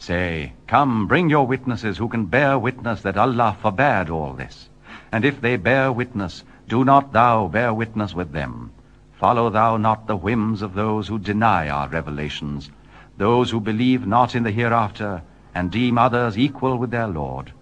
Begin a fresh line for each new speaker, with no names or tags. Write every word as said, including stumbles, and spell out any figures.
Say, come, bring your witnesses who can bear witness that Allah forbade all this. And if they bear witness, do not thou bear witness with them. Follow thou not the whims of those who deny our revelations, those who believe not in the hereafter, and deem others equal with their Lord.